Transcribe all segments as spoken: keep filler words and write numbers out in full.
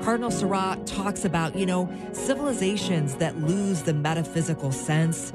Cardinal Sarah talks about, you know, civilizations that lose the metaphysical sense.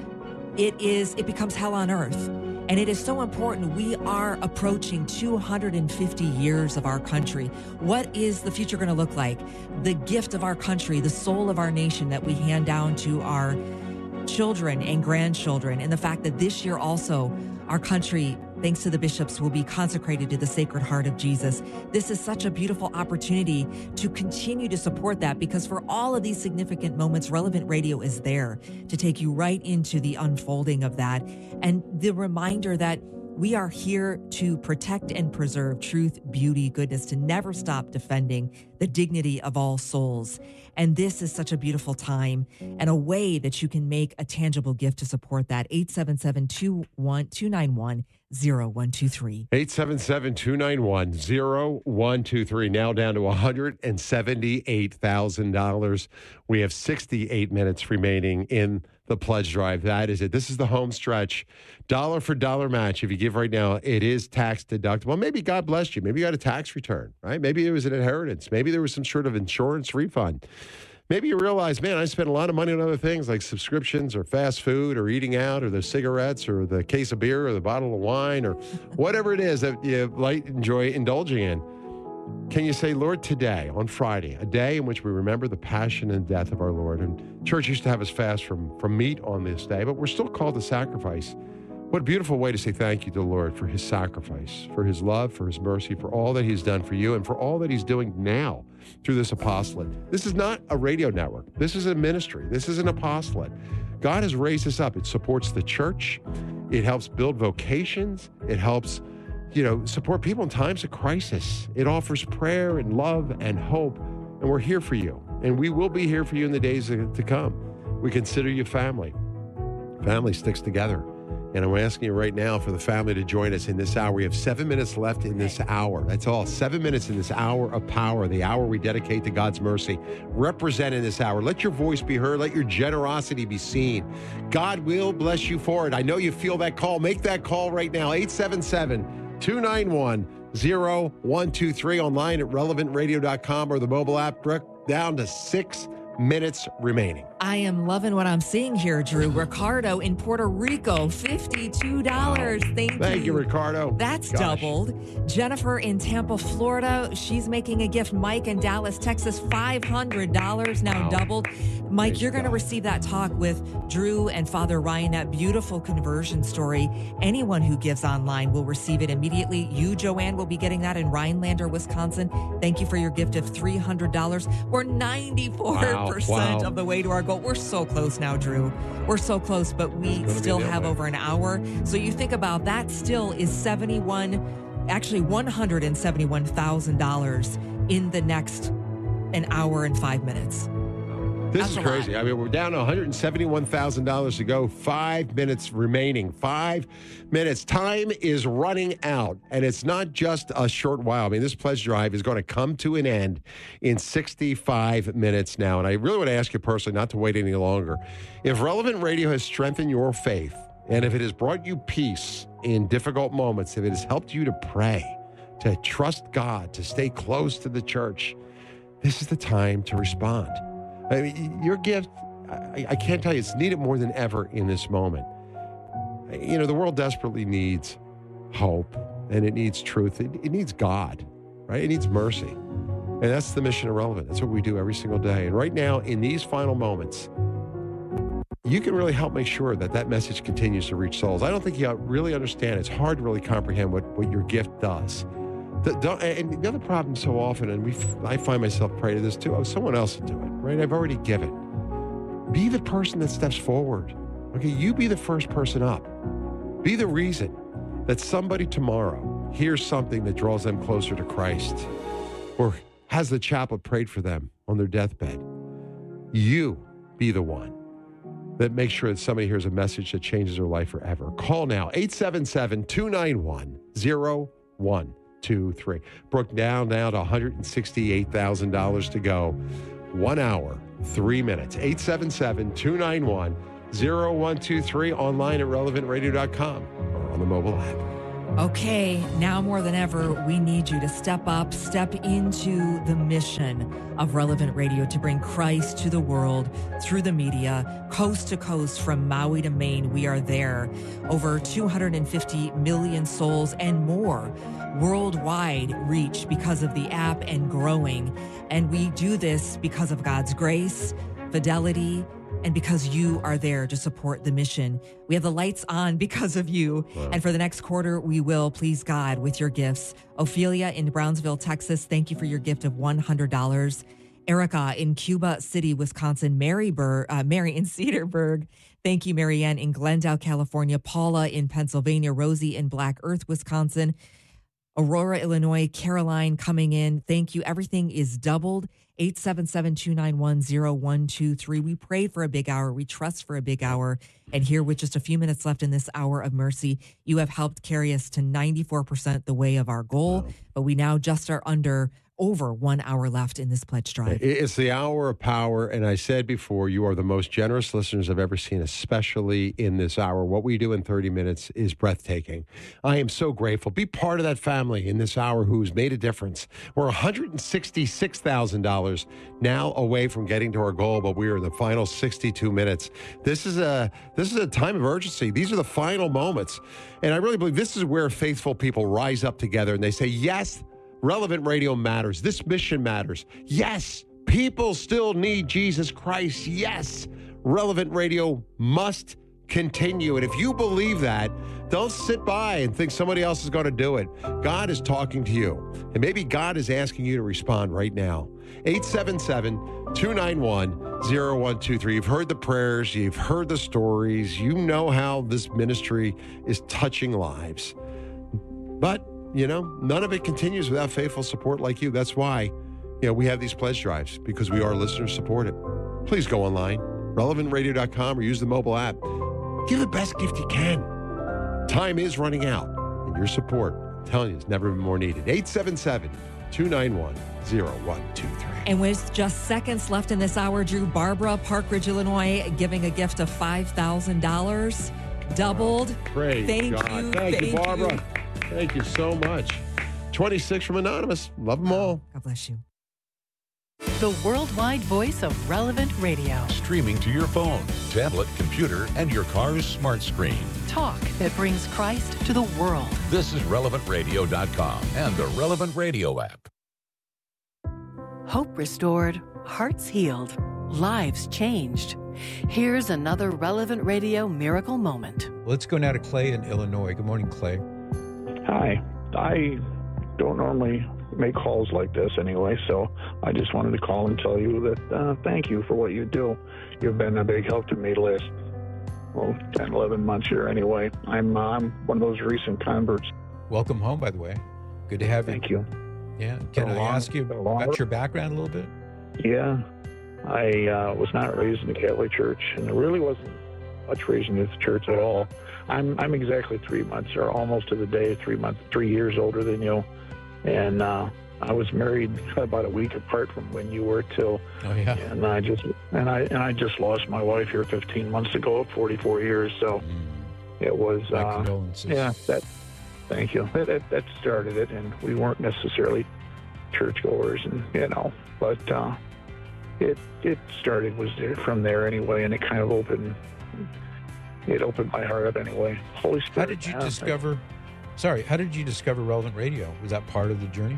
It is, it becomes hell on earth. And it is so important. We are approaching two hundred fifty years of our country. What is the future going to look like? The gift of our country, the soul of our nation that we hand down to our children and grandchildren. And the fact that this year also our country, thanks to the bishops, will be consecrated to the Sacred Heart of Jesus. This is such a beautiful opportunity to continue to support that, because for all of these significant moments, Relevant Radio is there to take you right into the unfolding of that. And the reminder that we are here to protect and preserve truth, beauty, goodness, to never stop defending the dignity of all souls. And this is such a beautiful time and a way that you can make a tangible gift to support that. eight seven seven, two nine one, zero one two three. eight seven seven, two nine one, zero one two three. Now down to one hundred seventy-eight thousand dollars. We have sixty-eight minutes remaining in the pledge drive. That is it. This is the home stretch. Dollar for dollar match. If you give right now, it is tax deductible. Maybe God blessed you. Maybe you got a tax return, right? Maybe it was an inheritance. Maybe there was some sort of insurance refund. Maybe you realize, man, I spent a lot of money on other things like subscriptions or fast food or eating out or the cigarettes or the case of beer or the bottle of wine or whatever it is that you like, enjoy indulging in. Can you say, Lord, today, on Friday, a day in which we remember the passion and death of our Lord? And church used to have us fast from, from meat on this day, but we're still called to sacrifice. What a beautiful way to say thank you to the Lord for his sacrifice, for his love, for his mercy, for all that he's done for you, and for all that he's doing now through this apostolate. This is not a radio network. This is a ministry. This is an apostolate. God has raised us up. It supports the church. It helps build vocations. It helps, you know, support people in times of crisis. It offers prayer and love and hope, and we're here for you. And we will be here for you in the days to come. We consider you family. Family sticks together. And I'm asking you right now for the family to join us in this hour. We have seven minutes left in this hour. That's all. Seven minutes in this hour of power, the hour we dedicate to God's mercy. Represent in this hour. Let your voice be heard. Let your generosity be seen. God will bless you for it. I know you feel that call. Make that call right now. eight seven seven, two nine one, zero one two three. Online at relevant radio dot com or the mobile app. Down to six minutes remaining. I am loving what I'm seeing here, Drew. Ricardo in Puerto Rico, fifty-two dollars. Wow. Thank, Thank you. you, Ricardo. That's Gosh. doubled. Jennifer in Tampa, Florida, she's making a gift. Mike in Dallas, Texas, five hundred dollars, now wow. doubled. Mike, Praise you're going to receive that talk with Drew and Father Ryan, that beautiful conversion story. Anyone who gives online will receive it immediately. You, Joanne, will be getting that in Rhinelander, Wisconsin. Thank you for your gift of three hundred dollars. We're ninety-four percent wow. Wow. of the way to our goal. We're so close now, Drew. We're so close, but we still have way. over an hour. So you think about that, still is seventy-one, actually one hundred seventy-one thousand dollars in the next an hour and five minutes. This That's is crazy. lot. I mean, we're down to one hundred seventy-one thousand dollars to go. Five minutes remaining. Five minutes. Time is running out. And it's not just a short while. I mean, this pledge drive is going to come to an end in sixty-five minutes now. And I really want to ask you personally not to wait any longer. If Relevant Radio has strengthened your faith, and if it has brought you peace in difficult moments, if it has helped you to pray, to trust God, to stay close to the church, this is the time to respond. I mean, your gift, I, I can't tell you, it's needed more than ever in this moment. You know, the world desperately needs hope, and it needs truth. It, it needs God, right? It needs mercy. And that's the mission of Relevant. That's what we do every single day. And right now, in these final moments, you can really help make sure that that message continues to reach souls. I don't think you really understand. It's hard to really comprehend what, what your gift does. The, don't, and the other problem so often, and we, I find myself praying to this too, oh, someone else will do it, right? I've already given. Be the person that steps forward. Okay, you be the first person up. Be the reason that somebody tomorrow hears something that draws them closer to Christ or has the chaplain prayed for them on their deathbed. You be the one that makes sure that somebody hears a message that changes their life forever. Call now, eight seven seven, two nine one, zero one two three. Brooke, down now to one hundred sixty-eight thousand dollars to go. One hour, three minutes. eight seven seven, two nine one, zero one two three. Online at relevant radio dot com or on the mobile app. Okay, now more than ever, we need you to step up, step into the mission of Relevant Radio to bring Christ to the world through the media, coast to coast, from Maui to Maine. We are there. Over two hundred fifty million souls and more worldwide reach because of the app and growing. And we do this because of God's grace, fidelity, and because you are there to support the mission. We have the lights on because of you. Wow. And for the next quarter, we will please God with your gifts. Ophelia in Brownsville, Texas, thank you for your gift of one hundred dollars. Erica in Cuba City, Wisconsin. Mary, Bur- uh, Mary in Cedarburg. Thank you, Marianne in Glendale, California. Paula in Pennsylvania. Rosie in Black Earth, Wisconsin. Aurora, Illinois. Caroline coming in. Thank you. Everything is doubled. eight seven seven, two nine one, zero one two three. We prayed for a big hour. We trust for a big hour. And here, with just a few minutes left in this hour of mercy, you have helped carry us to ninety-four percent the way of our goal. Wow. But we now just are under over one hour left in this pledge drive. It's the hour of power. And I said before, you are the most generous listeners I've ever seen, especially in this hour. What we do in thirty minutes is breathtaking. I am so grateful. Be part of that family in this hour who's made a difference. We're one hundred sixty-six thousand dollars now away from getting to our goal, but we are in the final sixty-two minutes. This is a this is a time of urgency. These are the final moments. And I really believe this is where faithful people rise up together and they say, yes, Relevant Radio matters. This mission matters. Yes, people still need Jesus Christ. Yes, Relevant Radio must continue. And if you believe that, don't sit by and think somebody else is going to do it. God is talking to you. And maybe God is asking you to respond right now. eight seven seven, two nine one, zero one two three. You've heard the prayers. You've heard the stories. You know how this ministry is touching lives. But you know, none of it continues without faithful support like you. That's why, you know, we have these pledge drives, because we are listeners supported. Please go online, relevant radio dot com, or use the mobile app. Give the best gift you can. Time is running out, and your support, I'm telling you, has never been more needed. eight seven seven, two nine one, zero one two three. And with just seconds left in this hour, Drew, Barbara, Park Ridge, Illinois, giving a gift of five thousand dollars. Doubled. Praise Thank God. you. Thank, Thank you, Barbara. You. Thank you so much. twenty-six from Anonymous. Love them all. God bless you. The worldwide voice of Relevant Radio. Streaming to your phone, tablet, computer, and your car's smart screen. Talk that brings Christ to the world. This is relevant radio dot com and the Relevant Radio app. Hope restored, hearts healed, lives changed. Here's another Relevant Radio miracle moment. Let's go now to Clay in Illinois. Good morning, Clay. Hi. I don't normally make calls like this anyway, so I just wanted to call and tell you that uh, thank you for what you do. You've been a big help to me the last, well, ten, eleven months here anyway. I'm, uh, I'm one of those recent converts. Welcome home, by the way. Good to have you. Thank you. Yeah. Can I long, ask you about your background a little bit? Yeah. I uh, was not raised in the Catholic Church, and there really wasn't much raised in the church at all. I'm I'm exactly three months, or almost to the day, three months, three years older than you, and uh, I was married about a week apart from when you were too. Oh yeah. And I just and I and I just lost my wife here fifteen months ago at forty-four years. So mm. it was. My uh, condolences. Yeah. That. Thank you. That, that that started it, and we weren't necessarily churchgoers, and you know, but. Uh, It it started was there from there anyway, and it kind of opened it opened my heart up anyway. Holy Spirit. How did you yeah, discover? Sorry, how did you discover Relevant Radio? Was that part of the journey?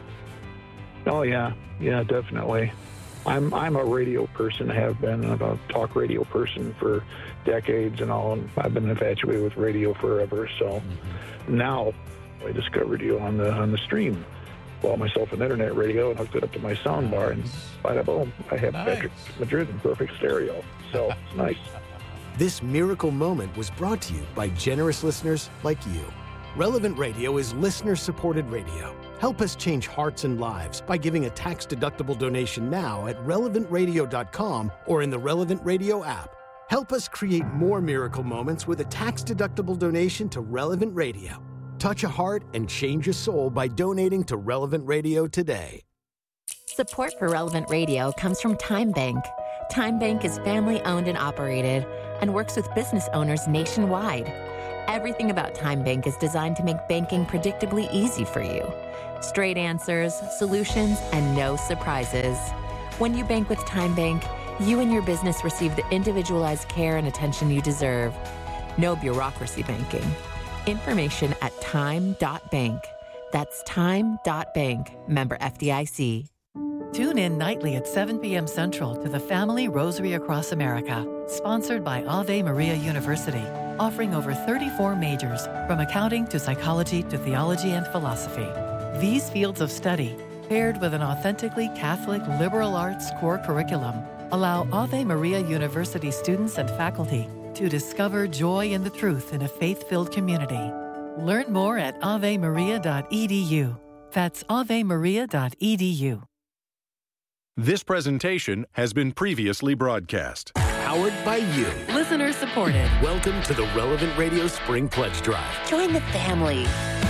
Oh yeah, yeah, definitely. I'm I'm a radio person. Have been a talk radio person for decades and all. And I've been infatuated with radio forever. So mm-hmm. now I discovered you on the on the stream. Bought myself an internet radio and hooked it up to my sound bar, and bada boom, I have nice. Patrick Madrid in perfect stereo. So it's nice. This miracle moment was brought to you by generous listeners like you. Relevant Radio is listener-supported radio. Help us change hearts and lives by giving a tax-deductible donation now at relevant radio dot com or in the Relevant Radio app. Help us create more miracle moments with a tax-deductible donation to Relevant Radio. Touch a heart and change a soul by donating to Relevant Radio today. Support for Relevant Radio comes from Time Bank. Time Bank is family-owned and operated and works with business owners nationwide. Everything about Time Bank is designed to make banking predictably easy for you. Straight answers, solutions, and no surprises. When you bank with Time Bank, you and your business receive the individualized care and attention you deserve. No bureaucracy banking. Information at time dot bank. That's time dot bank. Member F D I C. Tune in nightly at seven p.m. Central to the Family Rosary Across America, sponsored by Ave Maria University, offering over thirty-four majors, from accounting to psychology to theology and philosophy. These fields of study, paired with an authentically Catholic liberal arts core curriculum, allow Ave Maria University students and faculty to discover joy in the truth in a faith-filled community. Learn more at ave maria dot e d u. That's ave maria dot e d u. This presentation has been previously broadcast. Powered by you. Listener supported. Welcome to the Relevant Radio Spring Pledge Drive. Join the family.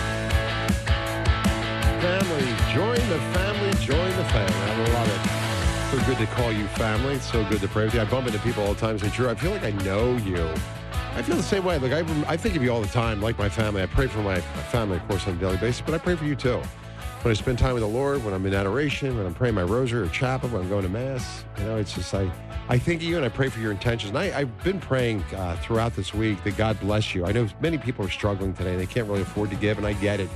Family, join the family, join the family. I love it. So good to call you family. It's so good to pray with you. I bump into people all the time and say, Drew, I feel like I know you. I feel the same way. Like I, I think of you all the time, like my family. I pray for my family, of course, on a daily basis, but I pray for you too. When I spend time with the Lord, when I'm in adoration, when I'm praying my rosary or chapel, when I'm going to Mass, you know, it's just I, I think of you and I pray for your intentions. And I, I've been praying uh, throughout this week that God bless you. I know many people are struggling today. They can't really afford to give, and I get it.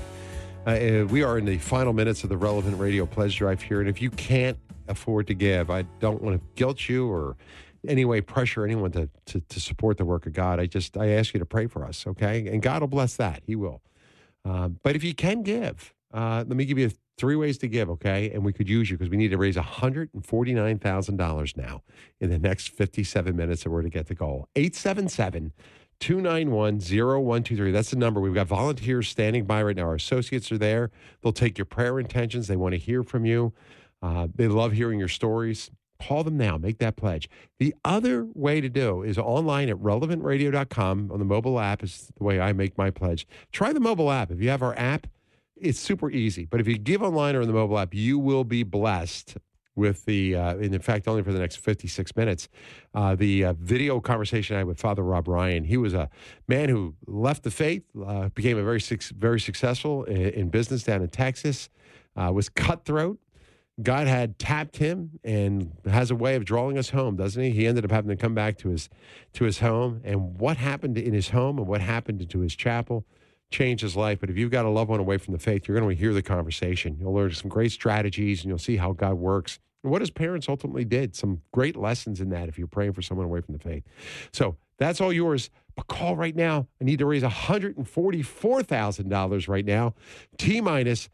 Uh, we are in the final minutes of the Relevant Radio Pledge Drive here, and if you can't afford to give, I don't want to guilt you or any way pressure anyone to, to, to support the work of God. I just, I ask you to pray for us, okay? And God will bless that. He will. Uh, but if you can give, Uh, let me give you three ways to give, okay? And we could use you because we need to raise one hundred forty-nine thousand dollars now in the next fifty-seven minutes that we're to get the goal. eight seven seven, two nine one, zero one two three. That's the number. We've got volunteers standing by right now. Our associates are there. They'll take your prayer intentions. They want to hear from you. Uh, they love hearing your stories. Call them now. Make that pledge. The other way to do is online at relevant radio dot com. On the mobile app is the way I make my pledge. Try the mobile app. If you have our app, it's super easy. But if you give online or in the mobile app, you will be blessed with the, uh, and in fact, only for the next fifty-six minutes, uh, the uh, video conversation I had with Father Rob Ryan. He was a man who left the faith, uh, became a very, very successful in, in business down in Texas, uh, was cutthroat. God had tapped him and has a way of drawing us home, doesn't he? He ended up having to come back to his to his home. And what happened in his home and what happened to his chapel changed his life. But if you've got a loved one away from the faith, you're going to hear the conversation. You'll learn some great strategies, and you'll see how God works and what his parents ultimately did. Some great lessons in that if you're praying for someone away from the faith. So that's all yours. But call right now. I need to raise one hundred forty-four thousand dollars right now. T-minus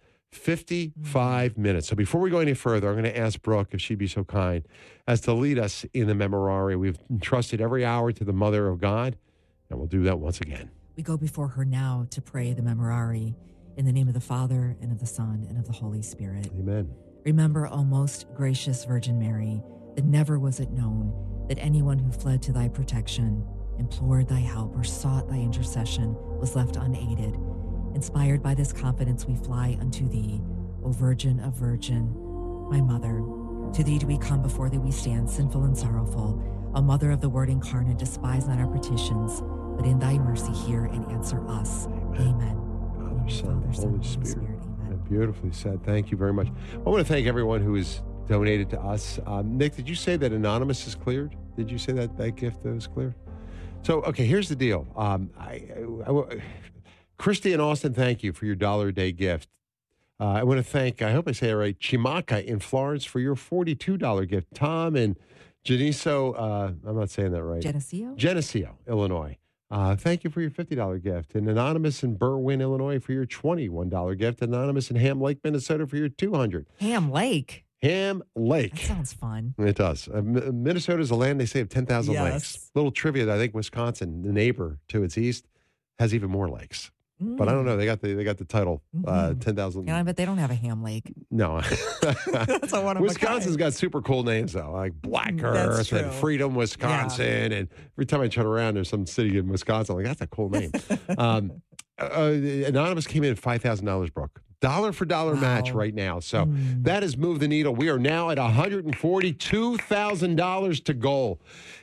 fifty-five minutes. So before we go any further, I'm going to ask Brooke, if she'd be so kind, as to lead us in the Memorare. We've entrusted every hour to the Mother of God, and we'll do that once again. We go before her now to pray the Memorare in the name of the Father, and of the Son, and of the Holy Spirit. Amen. Remember, O most gracious Virgin Mary, that never was it known that anyone who fled to thy protection, implored thy help, or sought thy intercession was left unaided. Inspired by this confidence, we fly unto thee, O Virgin of Virgin, my Mother. To thee do we come, before thee we stand, sinful and sorrowful. O Mother of the Word incarnate, despise not our petitions, but in thy mercy hear and answer us. Amen. Father, Son, Father, Son, Holy Spirit. Spirit. Amen. Beautifully said. Thank you very much. I want to thank everyone who has donated to us. Um, Nick, did you say that Anonymous is cleared? Did you say that that gift was cleared? So, okay, here's the deal. Um, I, I, I, Christy and Austin, thank you for your dollar a day gift. Uh, I want to thank, I hope I say it right, Chimaka in Florence for your forty-two dollars gift. Tom and Geneseo, uh, I'm not saying that right. Geneseo? Geneseo, Illinois. Uh, thank you for your fifty dollars gift. And Anonymous in Berwyn, Illinois for your twenty-one dollars gift. Anonymous in Ham Lake, Minnesota for your two hundred dollars. Ham Lake? Ham Lake. That sounds fun. It does. Uh, M- Minnesota is a land, they say, of ten thousand Yes. lakes. Little trivia, I think Wisconsin, the neighbor to its east, has even more lakes. Mm. But I don't know. They got the they got the title, mm-hmm. uh, ten thousand. Yeah, but they don't have a Ham Lake. No. That's a one of Wisconsin's got super cool names, though, like Black Earth and Freedom, Wisconsin. Yeah. And every time I turn around, there's some city in Wisconsin. I'm like, that's a cool name. um, uh, Anonymous came in at five thousand dollars, Brooke. Dollar for dollar wow. match right now. So mm. that has moved the needle. We are now at one hundred forty-two thousand dollars to goal.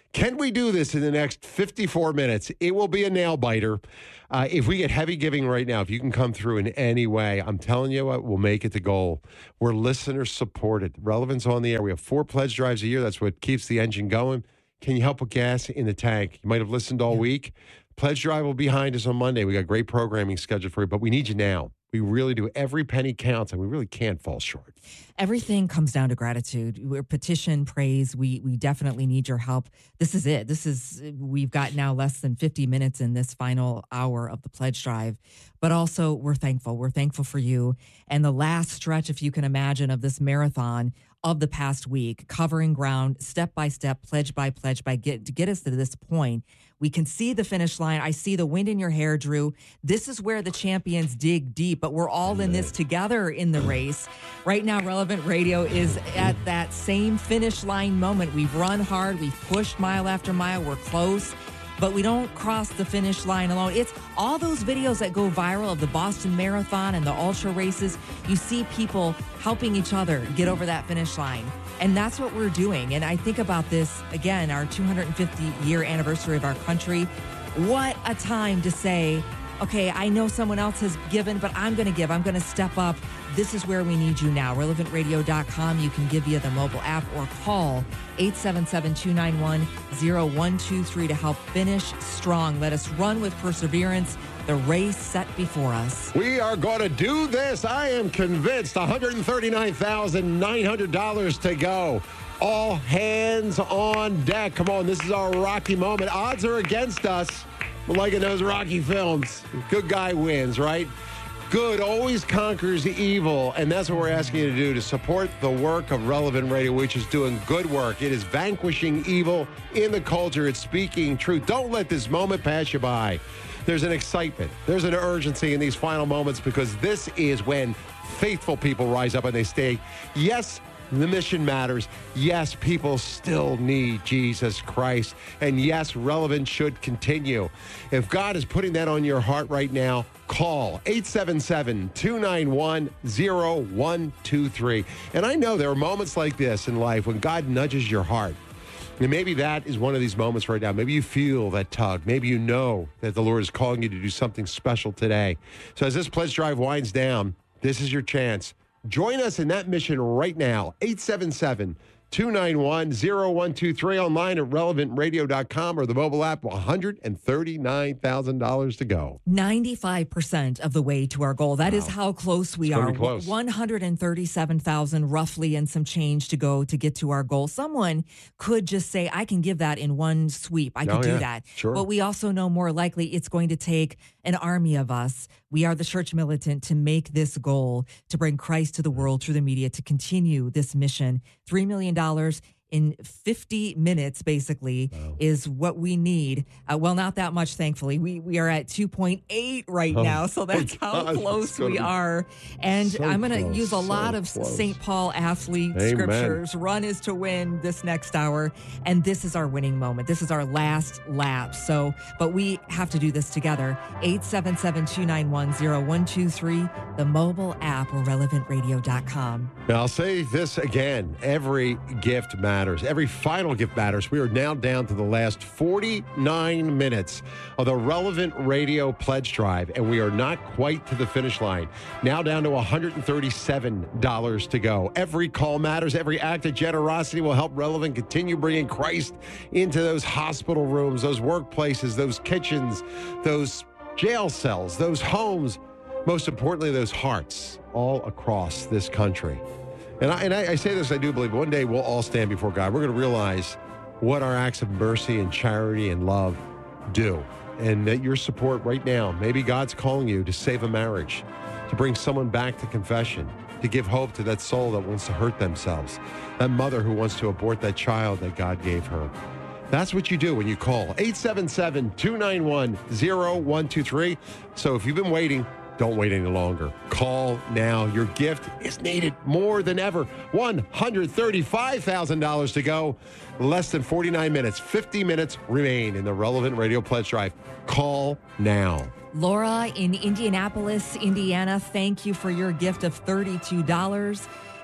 Can we do this in the next fifty-four minutes? It will be a nail biter. Uh, if we get heavy giving right now, if you can come through in any way, I'm telling you what, we'll make it the goal. We're listener supported. Relevance on the air. We have four pledge drives a year. That's what keeps the engine going. Can you help with gas in the tank? You might have listened all week. Pledge drive will be behind us on Monday. We got great programming scheduled for you, but we need you now. We really do. Every penny counts, and we really can't fall short. Everything comes down to gratitude. We're petition, praise. We we definitely need your help. This is it. This is, we've got now less than fifty minutes in this final hour of the pledge drive. But also, we're thankful. We're thankful for you. And the last stretch, if you can imagine, of this marathon of the past week, covering ground, step by step, pledge by pledge, by get to get us to this point. We can see the finish line. I see the wind in your hair, Drew. This is where the champions dig deep, but we're all in this together in the race. Right now, Relevant Radio is at that same finish line moment. We've run hard. We've pushed mile after mile. We're close, but we don't cross the finish line alone. It's all those videos that go viral of the Boston Marathon and the ultra races. You see people helping each other get over that finish line. And that's what we're doing. And I think about this, again, our two hundred fifty year anniversary of our country. What a time to say, okay, I know someone else has given, but I'm going to give. I'm going to step up. This is where we need you now. relevant radio dot com. You can give via the mobile app or call eight seven seven, two nine one, zero one two three to help finish strong. Let us run with perseverance the race set before us. We are going to do this. I am convinced. one hundred thirty-nine thousand nine hundred dollars to go. All hands on deck. Come on, this is our Rocky moment. Odds are against us. Like in those Rocky films, good guy wins, right? Good always conquers evil, and that's what we're asking you to do, to support the work of Relevant Radio, which is doing good work. It is vanquishing evil in the culture. It's speaking truth. Don't let this moment pass you by. There's an excitement. There's an urgency in these final moments, because this is when faithful people rise up and they stay. Yes, the mission matters. Yes, people still need Jesus Christ. And yes, Relevant should continue. If God is putting that on your heart right now, call eight seven seven, two nine one, zero one two three. And I know there are moments like this in life when God nudges your heart. And maybe that is one of these moments right now. Maybe you feel that tug. Maybe you know that the Lord is calling you to do something special today. So as this pledge drive winds down, this is your chance. Join us in that mission right now. eight seven seven, two nine one, zero one two three. Online at relevant radio dot com or the mobile app. one hundred thirty-nine thousand dollars to go. ninety-five percent of the way to our goal. That wow. is how close we it's are. Close. one hundred thirty-seven thousand roughly and some change to go to get to our goal. Someone could just say, I can give that in one sweep. I could oh, do yeah. that. Sure. But we also know more likely it's going to take an army of us. We are the church militant to make this goal, to bring Christ to the world through the media, to continue this mission. three million dollars in fifty minutes, basically, wow. is what we need. Uh, well, not that much, thankfully. We we are at two point eight right oh, now, so that's how God, close we are. And so I'm going to use a so lot of close. Saint Paul athlete Amen. Scriptures. Run is to win this next hour, and this is our winning moment. This is our last lap. So, but we have to do this together. eight seven seven, two nine one, zero one two three, the mobile app, or relevant radio dot com. Now, I'll say this again. Every gift matters. Every final gift matters. We are now down to the last forty-nine minutes of the Relevant Radio Pledge Drive, and we are not quite to the finish line. Now down to one hundred thirty-seven dollars to go. Every call matters. Every act of generosity will help Relevant continue bringing Christ into those hospital rooms, those workplaces, those kitchens, those jail cells, those homes, most importantly, those hearts all across this country. And I, and I, I say this, I do believe one day we'll all stand before God. We're going to realize what our acts of mercy and charity and love do. And that your support right now, maybe God's calling you to save a marriage, to bring someone back to confession, to give hope to that soul that wants to hurt themselves, that mother who wants to abort that child that God gave her. That's what you do when you call eight seven seven, two nine one, zero one two three. So if you've been waiting, don't wait any longer. Call now. Your gift is needed more than ever. one hundred thirty-five thousand dollars to go. Less than forty-nine minutes. fifty minutes remain in the Relevant Radio Pledge Drive. Call now. Laura in Indianapolis, Indiana, thank you for your gift of thirty-two dollars.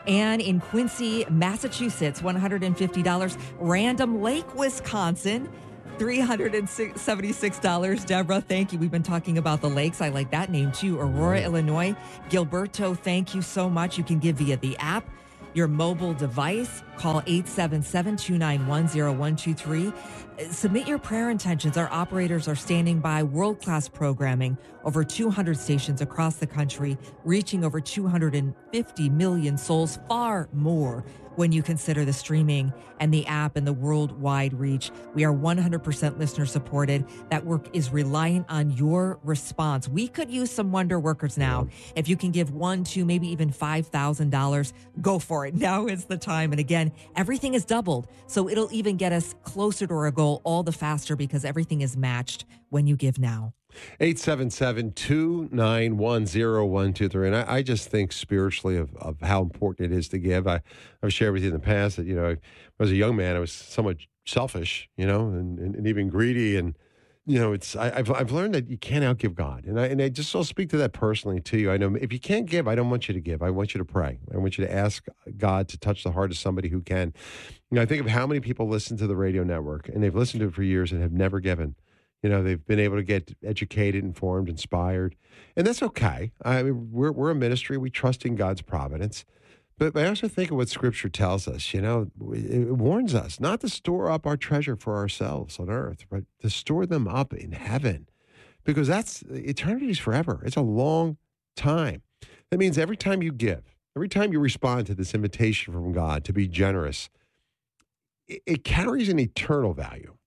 Anne in Quincy, Massachusetts, one hundred fifty dollars. Random Lake, Wisconsin, three hundred seventy-six dollars. Deborah, thank you. We've been talking about the lakes. I like that name too. Aurora, Illinois. Gilberto, thank you so much. You can give via the app, your mobile device. Call eight seven seven, two nine one, zero one two three. Submit your prayer intentions. Our operators are standing by. World-class programming, over two hundred stations across the country, reaching over two hundred fifty million souls, far more when you consider the streaming and the app and the worldwide reach. We are one hundred percent listener supported. That work is reliant on your response. We could use some wonder workers now. If you can give one, two, maybe even five thousand dollars, go for it. Now is the time. And again, everything is doubled. So it'll even get us closer to our goal all the faster because everything is matched when you give now. eight seven seven, two nine one, zero one two three. And I, I just think spiritually of, of how important it is to give. I, I've shared with you in the past that, you know, when I was a young man, I was somewhat selfish, you know, and, and, and even greedy. And, you know, it's I, I've I've learned that you can't outgive God. And I and I just will speak to that personally to you. I know if you can't give, I don't want you to give. I want you to pray. I want you to ask God to touch the heart of somebody who can. You know, I think of how many people listen to the radio network and they've listened to it for years and have never given. You know, they've been able to get educated, informed, inspired. And that's okay. I mean, we're, we're a ministry. We trust in God's providence. But I also think of what Scripture tells us. You know, it warns us not to store up our treasure for ourselves on earth, but to store them up in heaven. Because that's, eternity is forever. It's a long time. That means every time you give, every time you respond to this invitation from God to be generous, it, it carries an eternal value.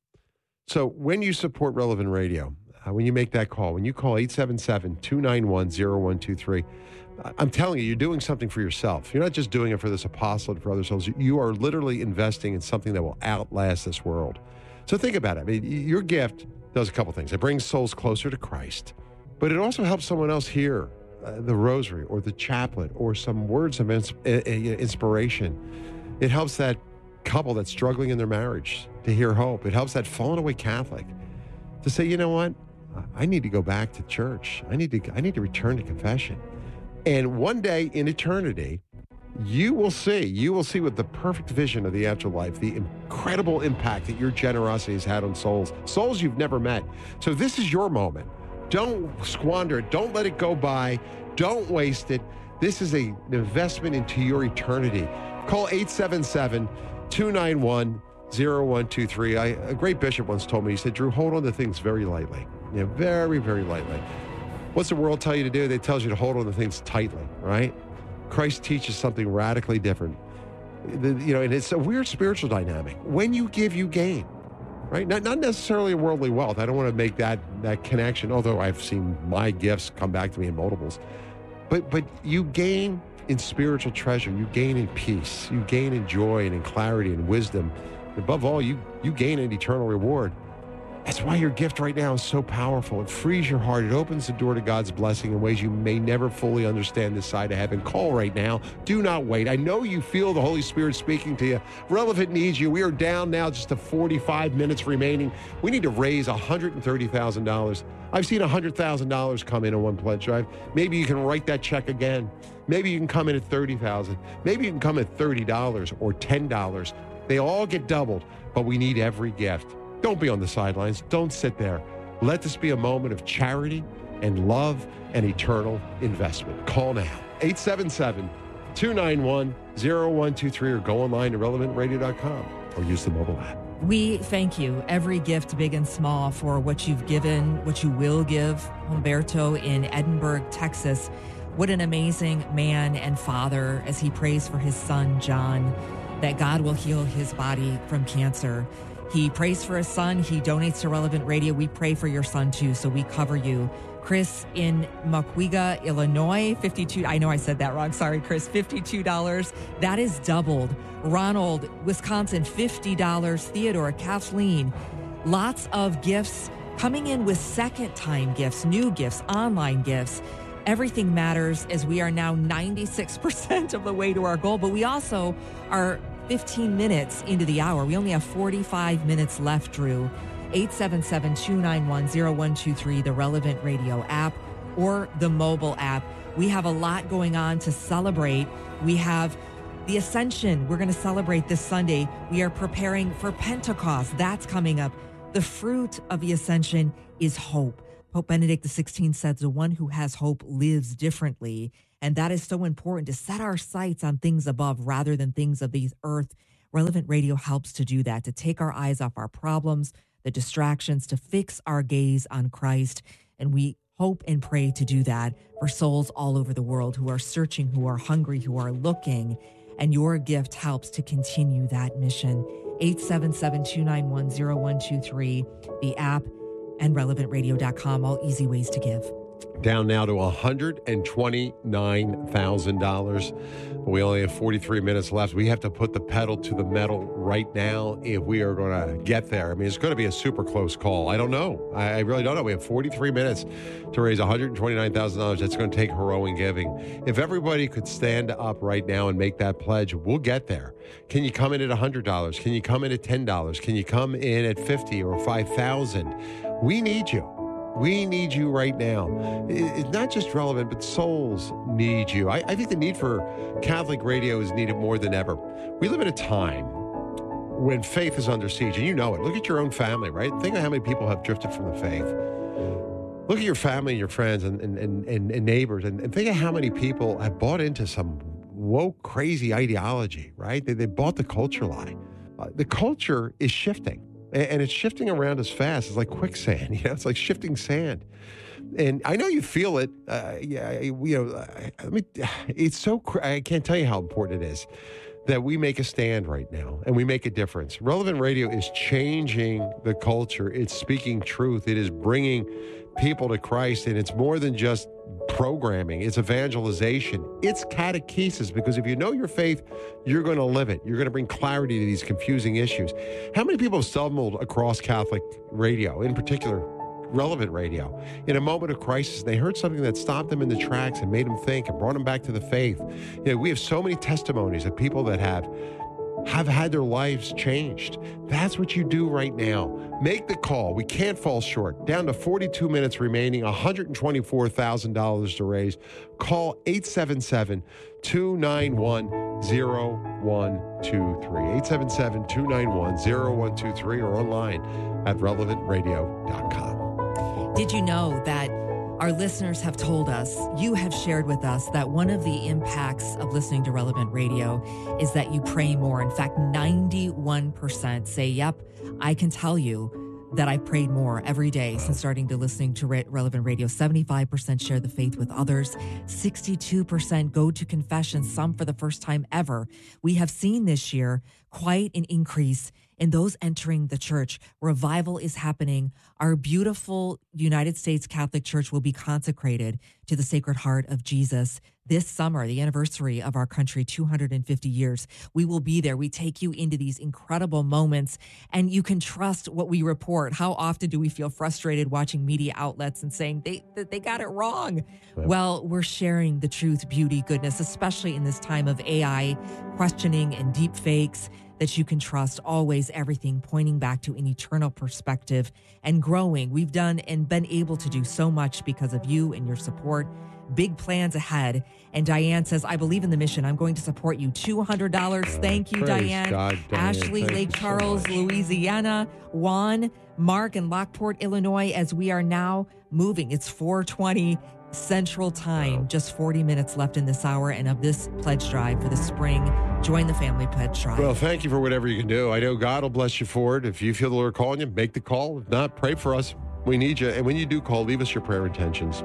So when you support Relevant Radio, uh, when you make that call, when you call eight seven seven, two nine one, zero one two three, I'm telling you, you're doing something for yourself. You're not just doing it for this apostle and for other souls. You are literally investing in something that will outlast this world. So think about it. I mean, your gift does a couple things. It brings souls closer to Christ, but it also helps someone else hear uh, the rosary or the chaplet or some words of ins- inspiration. It helps that couple that's struggling in their marriage to hear hope. It helps that fallen away Catholic to say, you know what? I need to go back to church. I need to I need to return to confession. And one day in eternity, you will see, you will see with the perfect vision of the afterlife, the incredible impact that your generosity has had on souls, souls you've never met. So this is your moment. Don't squander it. Don't let it go by. Don't waste it. This is a, an investment into your eternity. Call eight seven seven, two nine one, zero one two three. I, a great bishop once told me, he said, Drew, hold on to things very lightly. You know, very, very lightly. What's the world tell you to do? They tell you to hold on to things tightly, right? Christ teaches something radically different. The, you know, and it's a weird spiritual dynamic. When you give, you gain, right? Not, not necessarily worldly wealth. I don't want to make that that connection, although I've seen my gifts come back to me in multiples. But but you gain in spiritual treasure. You gain in peace. You gain in joy and in clarity and wisdom. Above all, you you gain an eternal reward. That's why your gift right now is so powerful. It frees your heart. It opens the door to God's blessing in ways you may never fully understand this side of heaven. Call right now. Do not wait. I know you feel the Holy Spirit speaking to you. Relevant needs you. We are down now just to forty-five minutes remaining. We need to raise one hundred thirty thousand dollars. I've seen one hundred thousand dollars come in on one pledge drive. Maybe you can write that check again. Maybe you can come in at thirty thousand dollars. Maybe you can come at thirty dollars or ten dollars. They all get doubled, but we need every gift. Don't be on the sidelines. Don't sit there. Let this be a moment of charity and love and eternal investment. Call now. eight seven seven, two nine one, zero one two three or go online to relevant radio dot com or use the mobile app. We thank you, every gift, big and small, for what you've given, what you will give. Humberto in Edinburgh, Texas. What an amazing man and father as he prays for his son, John, that God will heal his body from cancer. He prays for his son. He donates to Relevant Radio. We pray for your son, too, so we cover you. Chris in Mukwega, Illinois, fifty-two dollars. I know I said that wrong. Sorry, Chris, fifty-two dollars. That is doubled. Ronald, Wisconsin, fifty dollars. Theodore, Kathleen, lots of gifts coming in with second-time gifts, new gifts, online gifts. Everything matters as we are now ninety-six percent of the way to our goal, but we also are fifteen minutes into the hour. We only have forty-five minutes left, Drew. eight seven seven, two nine one, zero one two three, the Relevant Radio app or the mobile app. We have a lot going on to celebrate. We have The Ascension, we're going to celebrate this Sunday. We are preparing for Pentecost. That's coming up. The fruit of the Ascension is hope. Pope Benedict the sixteenth said, the one who has hope lives differently. And that is so important, to set our sights on things above rather than things of the earth. Relevant Radio helps to do that, to take our eyes off our problems, the distractions, to fix our gaze on Christ. And we hope and pray to do that for souls all over the world who are searching, who are hungry, who are looking. And your gift helps to continue that mission. eight seven seven, two nine one, zero one two three, the app, and relevant radio dot com, all easy ways to give. Down now to one hundred twenty-nine thousand dollars. But we only have forty-three minutes left. We have to put the pedal to the metal right now if we are going to get there. I mean, it's going to be a super close call. I don't know. I, I really don't know. We have forty-three minutes to raise one hundred twenty-nine thousand dollars. That's going to take heroic giving. If everybody could stand up right now and make that pledge, we'll get there. Can you come in at one hundred dollars? Can you come in at ten dollars? Can you come in at fifty dollars or five thousand dollars? We need you. We need you right now. It's not just relevant, but souls need you. I, I think the need for Catholic radio is needed more than ever. We live in a time when faith is under siege, and you know it. Look at your own family, right? Think of how many people have drifted from the faith. Look at your family and your friends and, and, and, and neighbors, and, and think of how many people have bought into some woke, crazy ideology, right? They, they bought the culture lie. Uh, the culture is shifting. And it's shifting around as fast. It's like quicksand, you know. It's like shifting sand, and I know you feel it. Uh, yeah, you know. I mean, it's so. I can't tell you how important it is that we make a stand right now and we make a difference. Relevant Radio is changing the culture. It's speaking truth. It is bringing people to Christ, and it's more than just programming. It's evangelization. It's catechesis, because if you know your faith, you're going to live it. You're going to bring clarity to these confusing issues. How many people have stumbled across Catholic radio, in particular Relevant Radio, in a moment of crisis? They heard something that stopped them in the tracks and made them think and brought them back to the faith. You know, we have so many testimonies of people that have have had their lives changed. That's what you do right now. Make the call. We can't fall short. Down to forty-two minutes remaining, one hundred twenty-four thousand dollars to raise. Call eight seven seven, two nine one, zero one two three. eight seven seven, two nine one, zero one two three or online at relevant radio dot com. Did you know that our listeners have told us, you have shared with us, that one of the impacts of listening to Relevant Radio is that you pray more. In fact, ninety-one percent say, yep, I can tell you that I prayed more every day since starting to listening to Re- Relevant Radio. seventy-five percent share the faith with others. sixty-two percent go to confession, some for the first time ever. We have seen this year quite an increase in those entering the church. Revival is happening. Our beautiful United States Catholic Church will be consecrated to the Sacred Heart of Jesus this summer, the anniversary of our country, two hundred fifty years. We will be there. We take you into these incredible moments, and you can trust what we report. How often do we feel frustrated watching media outlets and saying they they got it wrong? Yeah. Well, we're sharing the truth, beauty, goodness, especially in this time of A I questioning and deep fakes, that you can trust always, everything pointing back to an eternal perspective and growing. We've done and been able to do so much because of you and your support. Big plans ahead. And Diane says, I believe in the mission. I'm going to support you. two hundred dollars. Uh, Thank you, Diane. God, Diane. Ashley, Thank Lake Charles, so Louisiana. Juan, Mark in Lockport, Illinois, as we are now moving. It's four twenty Central Time. Wow. Just forty minutes left in this hour and of this pledge drive for the spring. Join the family pledge drive. Well, thank you for whatever you can do. I know God will bless you for it. If you feel the Lord calling you, make the call. If not, pray for us. We need you. And when you do call, leave us your prayer intentions.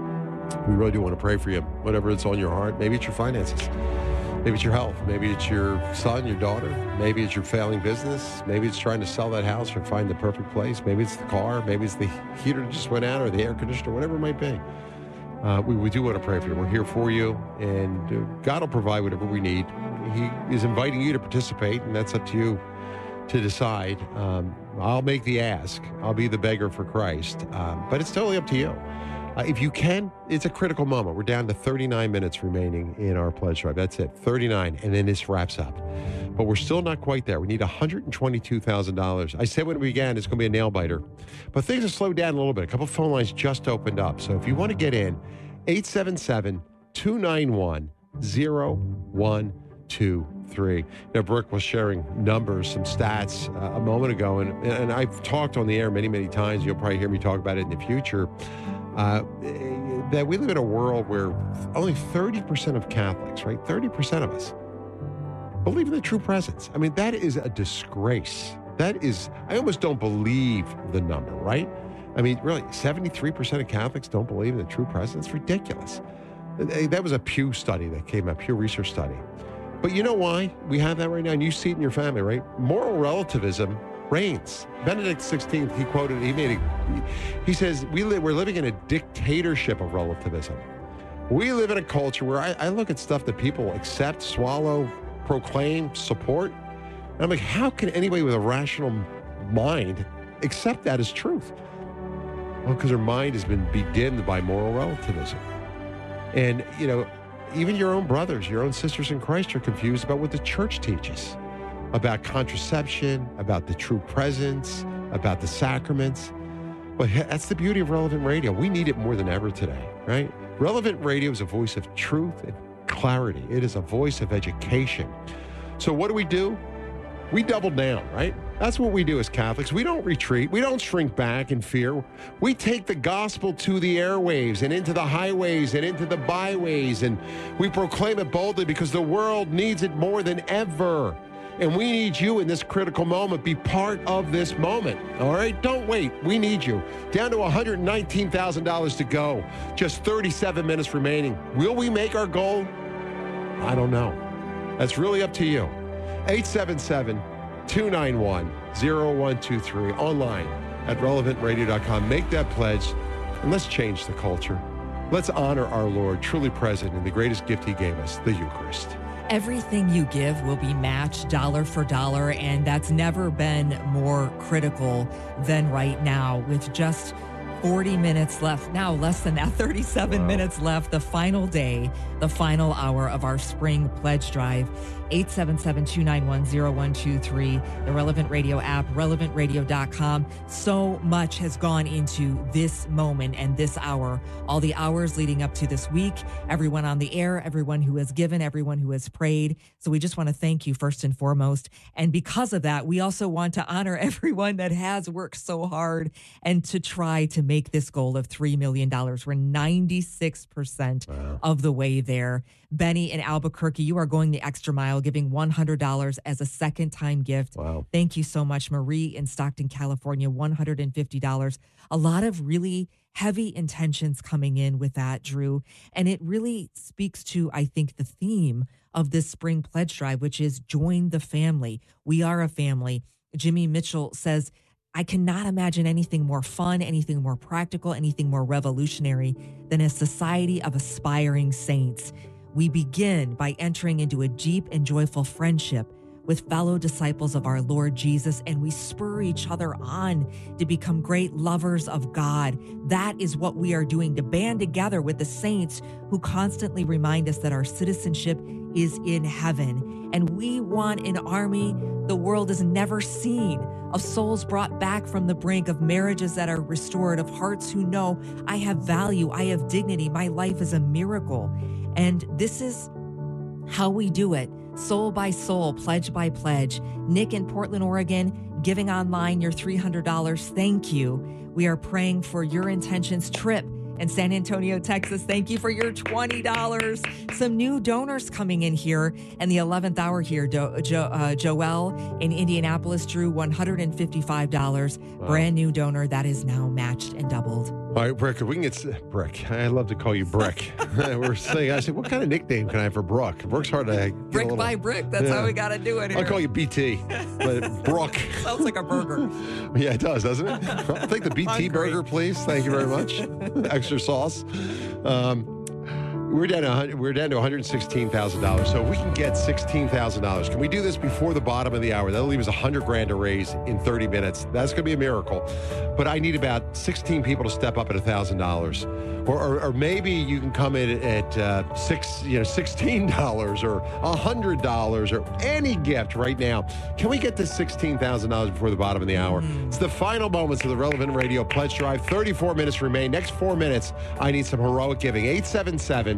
We really do want to pray for you, whatever it's on your heart. Maybe it's your finances. Maybe it's your health. Maybe it's your son, your daughter. Maybe it's your failing business. Maybe it's trying to sell that house or find the perfect place. Maybe it's the car. Maybe it's the heater that just went out or the air conditioner, whatever it might be. Uh, we, we do want to pray for you. We're here for you, and uh, God will provide whatever we need. He is inviting you to participate, and that's up to you to decide. Um, I'll make the ask. I'll be the beggar for Christ. Um, but it's totally up to you. Uh, if you can, it's a critical moment. We're down to thirty-nine minutes remaining in our pledge drive. That's it, thirty-nine, and then this wraps up. But we're still not quite there. We need one hundred twenty-two thousand dollars. I said when we began, it's going to be a nail biter. But things have slowed down a little bit. A couple phone lines just opened up. So if you want to get in, eight seven seven, two nine one, zero one two three. You know, Brooke was sharing numbers, some stats uh, a moment ago, and, and I've talked on the air many, many times. You'll probably hear me talk about it in the future, uh, that we live in a world where only thirty percent of Catholics, right, thirty percent of us, believe in the true presence. I mean, that is a disgrace. That is, I almost don't believe the number, right? I mean, really, seventy-three percent of Catholics don't believe in the true presence? It's ridiculous. That was a Pew study that came out, Pew Research study. But you know why we have that right now? And you see it in your family, right? Moral relativism reigns. Benedict the sixteenth, he quoted, he made a, he says, we live, we're living in a dictatorship of relativism. We live in a culture where I, I look at stuff that people accept, swallow, proclaim, support. And I'm like, how can anybody with a rational mind accept that as truth? Well, because their mind has been bedimmed by moral relativism. And, you know, even your own brothers, your own sisters in Christ are confused about what the church teaches about contraception, about the true presence, about the sacraments. But that's the beauty of Relevant Radio. We need it more than ever today, right? Relevant Radio is a voice of truth and clarity. It is a voice of education. So what do we do? We double down, right? That's what we do as Catholics. We don't retreat. We don't shrink back in fear. We take the gospel to the airwaves and into the highways and into the byways, and we proclaim it boldly because the world needs it more than ever. And we need you in this critical moment. Be part of this moment, all right? Don't wait. We need you. Down to one hundred nineteen thousand dollars to go. Just thirty-seven minutes remaining. Will we make our goal? I don't know. That's really up to you. eight seven seven, two nine one, zero one two three. Online at relevant radio dot com. Make that pledge, and let's change the culture. Let's honor our Lord, truly present in the greatest gift he gave us, the Eucharist. Everything you give will be matched dollar for dollar, and that's never been more critical than right now with just forty minutes left. Now, less than that, thirty-seven wow. minutes left. The final day, the final hour of our spring pledge drive. eight seven seven, two nine one, zero one two three, the Relevant Radio app, relevant radio dot com. So much has gone into this moment and this hour, all the hours leading up to this week, everyone on the air, everyone who has given, everyone who has prayed. So we just want to thank you first and foremost. And because of that, we also want to honor everyone that has worked so hard and to try to make this goal of three million dollars. We're ninety-six percent wow. of the way there. Benny in Albuquerque, you are going the extra mile, giving one hundred dollars as a second-time gift. Wow. Thank you so much. Marie in Stockton, California, one hundred fifty dollars. A lot of really heavy intentions coming in with that, Drew. And it really speaks to, I think, the theme of this spring pledge drive, which is join the family. We are a family. Jimmy Mitchell says, I cannot imagine anything more fun, anything more practical, anything more revolutionary than a society of aspiring saints. We begin by entering into a deep and joyful friendship with fellow disciples of our Lord Jesus, and we spur each other on to become great lovers of God. That is what we are doing, to band together with the saints who constantly remind us that our citizenship is in heaven. And we want an army the world has never seen, of souls brought back from the brink, of marriages that are restored, of hearts who know I have value, I have dignity, my life is a miracle. And this is how we do it, soul by soul, pledge by pledge. Nick in Portland, Oregon, giving online your three hundred dollars. Thank you. We are praying for your intentions. Trip in San Antonio, Texas, thank you for your twenty dollars. Some new donors coming in here in the eleventh hour here. Do, jo, uh, Joel in Indianapolis drew one hundred fifty-five dollars. Wow. Brand new donor that is now matched and doubled. All right, Brick, we can get Brick. I love to call you Brick. We're saying, I said, what kind of nickname can I have for Brooke? Brooke's hard to get Brick little, by brick. That's yeah. how we got to do it here. I'll call you B T, but Brooke. Sounds like a burger. Yeah, it does, doesn't it? I'll take the B T burger, please. Thank you very much. Extra sauce. Um, we're down to we're down to one hundred sixteen thousand dollars. So if we can get sixteen thousand dollars, can we do this before the bottom of the hour? That'll leave us one hundred grand to raise in thirty minutes. That's going to be a miracle. But I need about sixteen people to step up at one thousand dollars. Or, or, or maybe you can come in at uh, six, you know, sixteen dollars or one hundred dollars or any gift right now. Can we get to sixteen thousand dollars before the bottom of the hour? Mm. It's the final moments of the Relevant Radio Pledge Drive. thirty-four minutes remain. Next four minutes, I need some heroic giving. eight seven seven,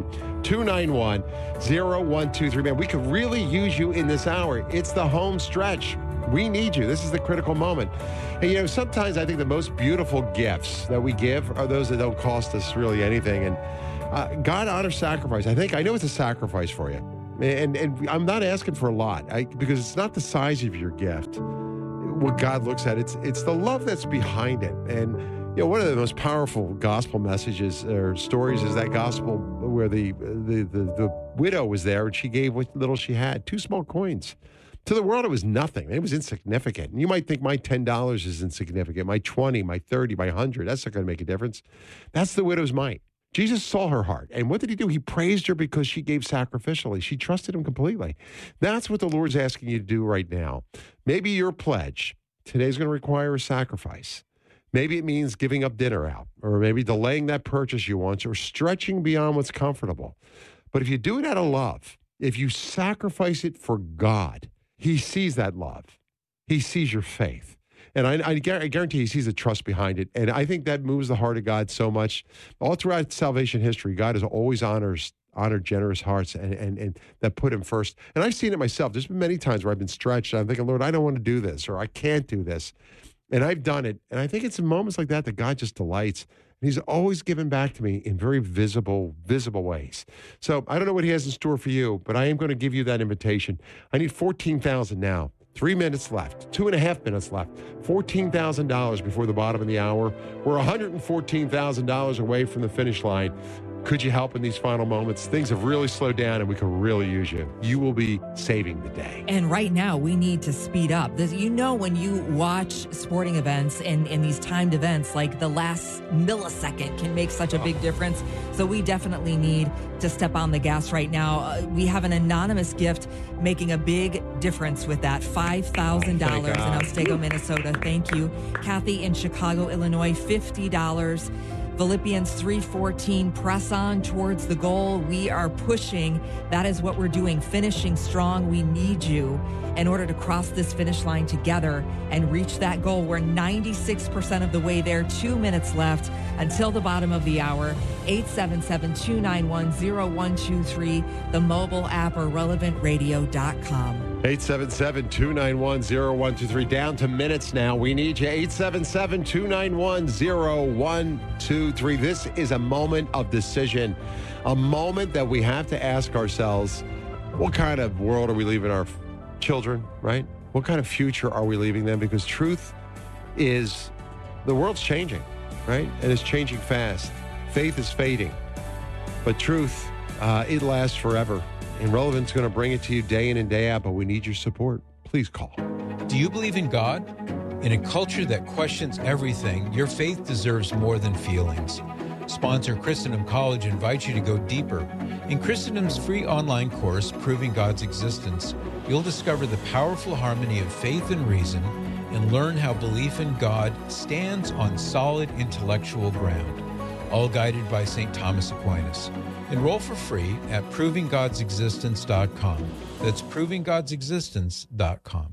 two nine one, zero one two three. Man, we could really use you in this hour. It's the home stretch. We need you. This is the critical moment. And, you know, sometimes I think the most beautiful gifts that we give are those that don't cost us really anything. And uh, God honors sacrifice. I think, I know it's a sacrifice for you. And and I'm not asking for a lot I, because it's not the size of your gift. What God looks at, it's it's the love that's behind it. And, you know, one of the most powerful gospel messages or stories is that gospel where the the the, the widow was there and she gave what little she had, two small coins. To the world, it was nothing. It was insignificant. And you might think my ten dollars is insignificant, my twenty, my thirty, my one hundred. That's not going to make a difference. That's the widow's mite. Jesus saw her heart. And what did he do? He praised her because she gave sacrificially. She trusted him completely. That's what the Lord's asking you to do right now. Maybe your pledge today is going to require a sacrifice. Maybe it means giving up dinner out, or maybe delaying that purchase you want, or stretching beyond what's comfortable. But if you do it out of love, if you sacrifice it for God, he sees that love. He sees your faith. And I, I guarantee he sees the trust behind it. And I think that moves the heart of God so much. All throughout salvation history, God has always honors, honored generous hearts and, and, and that put him first. And I've seen it myself. There's been many times where I've been stretched. And I'm thinking, Lord, I don't want to do this, or I can't do this. And I've done it. And I think it's in moments like that that God just delights. And he's always given back to me in very visible, visible ways. So I don't know what he has in store for you, but I am going to give you that invitation. I need fourteen thousand dollars now. Three minutes left, two and a half minutes left, fourteen thousand dollars before the bottom of the hour. We're one hundred fourteen thousand dollars away from the finish line. Could you help in these final moments? Things have really slowed down and we could really use you. You will be saving the day. And right now, we need to speed up. This, you know, when you watch sporting events and, and these timed events, like the last millisecond can make such a big difference. So we definitely need to step on the gas right now. Uh, we have an anonymous gift making a big difference with that. five thousand dollars oh, in Otsego, Minnesota. Thank you. Kathy in Chicago, Illinois, fifty dollars. Philippians three fourteen, press on towards the goal. We are pushing. That is what we're doing, finishing strong. We need you in order to cross this finish line together and reach that goal. We're ninety-six percent of the way there, two minutes left until the bottom of the hour. eight seven seven, two nine one, zero one two three, the mobile app, or relevant radio dot com. eight seven seven, two nine one, zero one two three. Down to minutes now. We need you. eight seven seven, two nine one, zero one two three. This is a moment of decision, a moment that we have to ask ourselves, what kind of world are we leaving our children, right? What kind of future are we leaving them? Because truth is, the world's changing, right? And it's changing fast. Faith is fading. But truth, uh, it lasts forever. And Relevant's going to bring it to you day in and day out, but we need your support. Please call. Do you believe in God? In a culture that questions everything, your faith deserves more than feelings. Sponsor Christendom College invites you to go deeper. In Christendom's free online course, Proving God's Existence, you'll discover the powerful harmony of faith and reason and learn how belief in God stands on solid intellectual ground, all guided by Saint Thomas Aquinas. Enroll for free at proving gods existence dot com. That's proving gods existence dot com.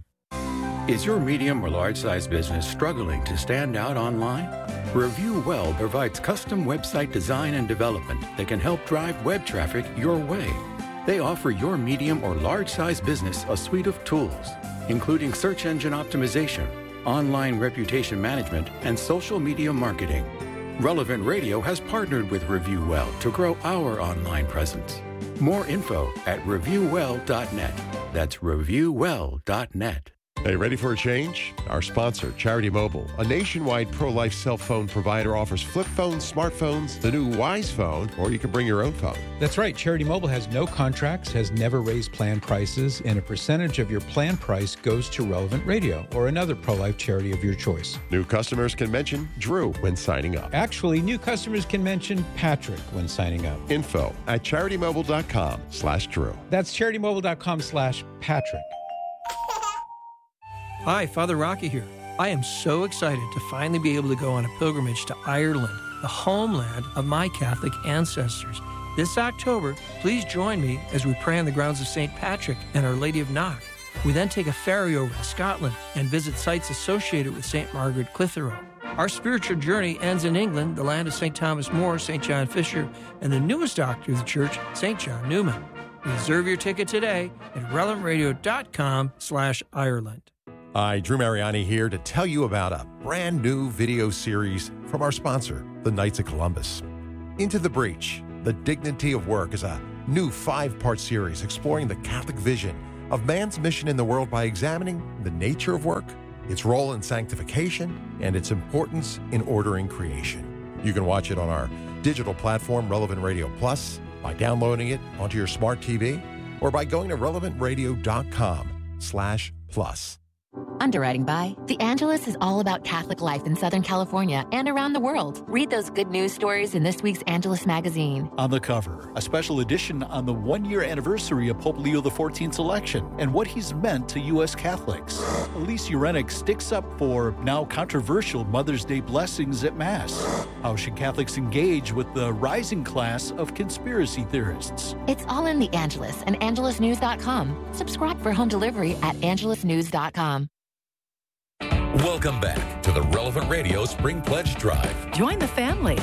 Is your medium or large-size business struggling to stand out online? Review Well provides custom website design and development that can help drive web traffic your way. They offer your medium or large-size business a suite of tools, including search engine optimization, online reputation management, and social media marketing. Relevant Radio has partnered with Review Well to grow our online presence. More info at review well dot net. That's review well dot net. Hey, ready for a change? Our sponsor, Charity Mobile, a nationwide pro-life cell phone provider, offers flip phones, smartphones, the new Wise phone, or you can bring your own phone. That's right. Charity Mobile has no contracts, has never raised plan prices, and a percentage of your plan price goes to Relevant Radio or another pro-life charity of your choice. New customers can mention Drew when signing up. Actually, new customers can mention Patrick when signing up. Info at charitymobile.com slash Drew. That's charitymobile.com slash Patrick. Hi, Father Rocky here. I am so excited to finally be able to go on a pilgrimage to Ireland, the homeland of my Catholic ancestors. This October, please join me as we pray on the grounds of Saint Patrick and Our Lady of Knock. We then take a ferry over to Scotland and visit sites associated with Saint Margaret Clitheroe. Our spiritual journey ends in England, the land of Saint Thomas More, Saint John Fisher, and the newest doctor of the church, Saint John Newman. Reserve your ticket today at relevant radio dot com slash Ireland. Hi, Drew Mariani here to tell you about a brand new video series from our sponsor, the Knights of Columbus. Into the Breach, The Dignity of Work is a new five-part series exploring the Catholic vision of man's mission in the world by examining the nature of work, its role in sanctification, and its importance in ordering creation. You can watch it on our digital platform, Relevant Radio Plus, by downloading it onto your smart T V, or by going to relevant radio dot com slash plus. Underwriting by The Angelus is all about Catholic life in Southern California and around the world. Read those good news stories in this week's Angelus magazine. On the cover, a special edition on the one-year anniversary of Pope Leo the fourteenth's election and what he's meant to U S Catholics. Elise Urenick sticks up for now controversial Mother's Day blessings at Mass. How should Catholics engage with the rising class of conspiracy theorists? It's all in The Angelus and angelus news dot com. Subscribe for home delivery at angelus news dot com. Welcome back to the Relevant Radio Spring Pledge Drive. Join the family.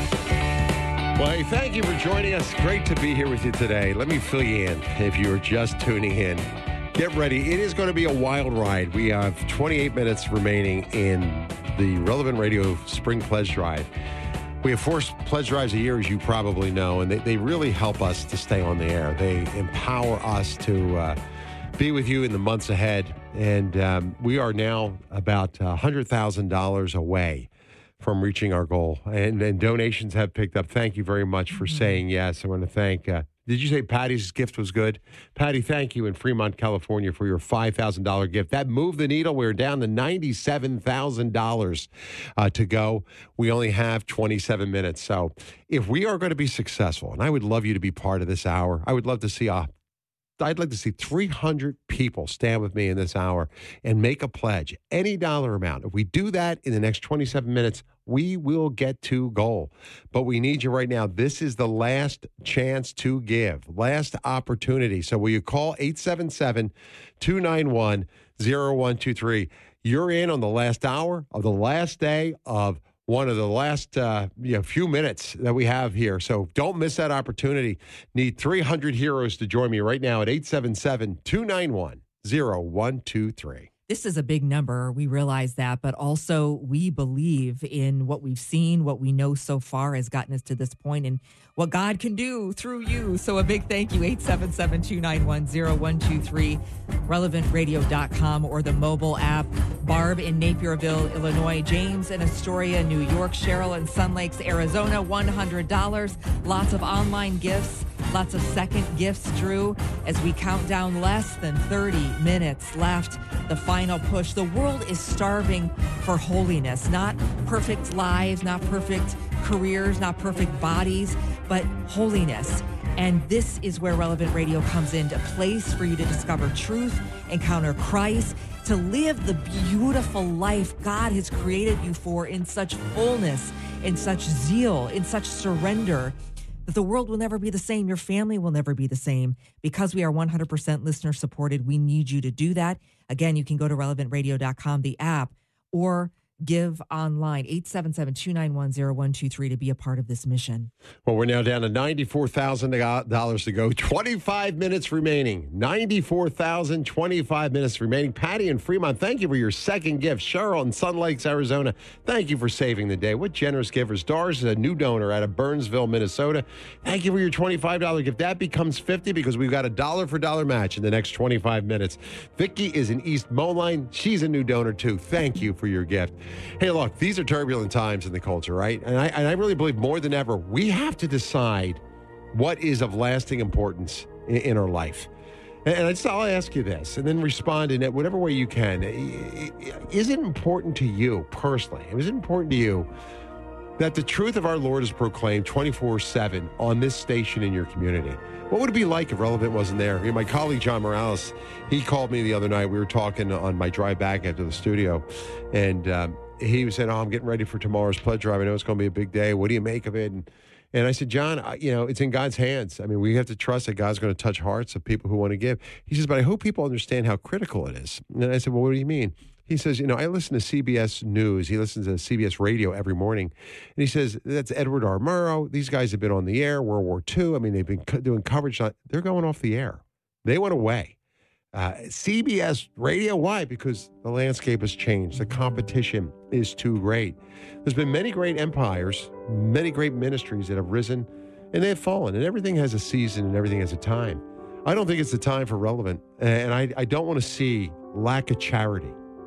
Well, thank you for joining us. Great to be here with you today. Let me fill you in if you're just tuning in. Get ready. It is going to be a wild ride. We have twenty-eight minutes remaining in the Relevant Radio Spring Pledge Drive. We have four pledge drives a year, as you probably know, and they, they really help us to stay on the air. They empower us to uh, be with you in the months ahead. And um, we are now about one hundred thousand dollars away from reaching our goal. And, and donations have picked up. Thank you very much for mm-hmm. saying yes. I want to thank, uh, did you say Patty's gift was good? Patty, thank you in Fremont, California for your five thousand dollars gift. That moved the needle. We're down to ninety-seven thousand dollars uh, to go. We only have twenty-seven minutes. So if we are going to be successful, and I would love you to be part of this hour, I would love to see a I'd like to see three hundred people stand with me in this hour and make a pledge, any dollar amount. If we do that in the next twenty-seven minutes, we will get to goal. But we need you right now. This is the last chance to give, last opportunity. So will you call eight seven seven, two nine one, zero one two three? You're in on the last hour of the last day of one of the last uh, you know, few minutes that we have here. So don't miss that opportunity. Need three hundred heroes to join me right now at eight seven seven, two nine one, zero one two three. This is a big number. We realize that, but also we believe in what we've seen, what we know so far has gotten us to this point, and what God can do through you. So a big thank you, eight seven seven, two nine one, zero one two three, relevant radio dot com, or the mobile app. Barb in Napierville, Illinois, James in Astoria, New York, Cheryl in Sun Lakes, Arizona, one hundred dollars. Lots of online gifts, lots of second gifts, Drew, as we count down less than thirty minutes left. The final push. The world is starving for holiness, not perfect lives, not perfect careers, not perfect bodies, but holiness. And this is where Relevant Radio comes into place for you to discover truth, encounter Christ, to live the beautiful life God has created you for in such fullness, in such zeal, in such surrender, that the world will never be the same. Your family will never be the same. Because we are one hundred percent listener supported, we need you to do that. Again, you can go to relevant radio dot com, the app, or give online, eight seven seven, two nine one, zero one two three, to be a part of this mission. Well, we're now down to ninety-four thousand dollars to go. twenty-five minutes remaining. ninety-four thousand, twenty-five minutes remaining. Patty in Fremont, thank you for your second gift. Cheryl in Sun Lakes, Arizona, thank you for saving the day. What generous givers. Doris is a new donor out of Burnsville, Minnesota. Thank you for your twenty-five dollars gift. That becomes fifty because we've got a dollar for dollar match in the next twenty-five minutes. Vicky is in East Moline. She's a new donor too. Thank you for your gift. Hey, look, these are turbulent times in the culture, right? And I, and I really believe more than ever, we have to decide what is of lasting importance in, in our life. And, and I just, I'll ask you this, and then respond in it whatever way you can. Is it important to you personally? Is it important to you that the truth of our Lord is proclaimed twenty-four seven on this station in your community? What would it be like if Relevant wasn't there? You know, my colleague, John Morales, he called me the other night. We were talking on my drive back after the studio, and um, he was saying, oh, I'm getting ready for tomorrow's pledge drive. I know it's going to be a big day. What do you make of it? And, and I said, John, I, you know, it's in God's hands. I mean, we have to trust that God's going to touch hearts of people who want to give. He says, but I hope people understand how critical it is. And I said, well, what do you mean? He He says, you know, I listen to C B S News. He listens to C B S Radio every morning. And he says, that's Edward R. Murrow. These guys have been on the air, World War Two. I mean, they've been co- doing coverage. On, they're going off the air. They went away. Uh, C B S Radio, why? Because the landscape has changed. The competition is too great. There's been many great empires, many great ministries that have risen, and they have fallen. And everything has a season and everything has a time. I don't think it's the time for Relevant. And I, I don't want to see lack of charity